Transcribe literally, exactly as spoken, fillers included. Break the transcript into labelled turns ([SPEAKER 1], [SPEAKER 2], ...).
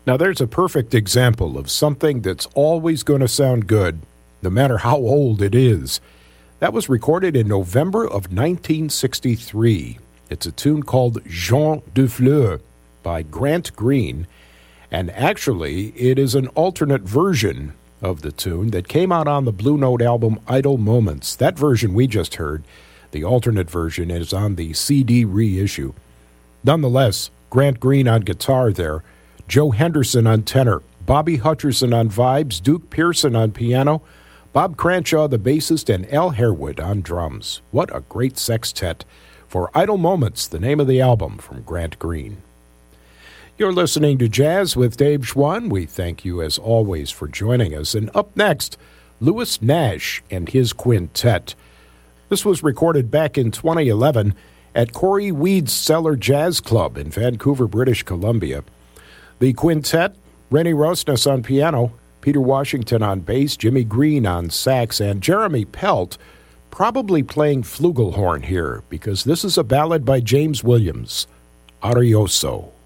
[SPEAKER 1] Now, there's a perfect example of something that's always going to sound good, no matter how old it is. That was recorded in November of nineteen sixty-three. It's a tune called Jean Dufleur by Grant Green, and actually it is an alternate version of the tune that came out on the Blue Note album Idle Moments. That version we just heard, the alternate version, is on the C D reissue. Nonetheless, Grant Green on guitar there, Joe Henderson on tenor, Bobby Hutcherson on vibes, Duke Pearson on piano, Bob Cranshaw the bassist, and Al Harewood on drums. What a great sextet for Idle Moments, the name of the album from Grant Green. You're listening to Jazz with Dave Schwann. We thank you as always for joining us. And up next, Louis Nash and his quintet. This was recorded back in twenty eleven at Corey Weed's Cellar Jazz Club in Vancouver, British Columbia. The quintet, Rennie Rosnes on piano, Peter Washington on bass, Jimmy Green on sax, and Jeremy Pelt probably playing flugelhorn here, because this is a ballad by James Williams, Arioso.